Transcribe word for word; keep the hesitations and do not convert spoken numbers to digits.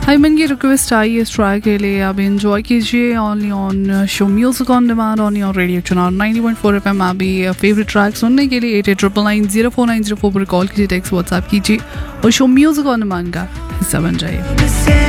हाईमन की रिक्वेस्ट आई इस ट्रैक के लिए, आप एंजॉय कीजिए only on show music on demand on your radio चुनाव नाइंटी पॉइंट फोर एफएम। आप भी फेवरेट ट्रैक सुनने के लिए eight eight triple nine zero four nine zero four पर कॉल कीजिए, टेक्स्ट व्हाट्सएप कीजिए और शो म्यूजिक ऑन डिमांड का हिस्सा बन जाइए।